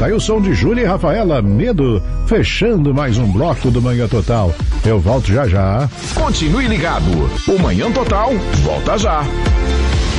Tá aí o som de Júlia e Rafaela, Medo, fechando mais um bloco do Manhã Total. Eu volto já já. Continue ligado. O Manhã Total volta já.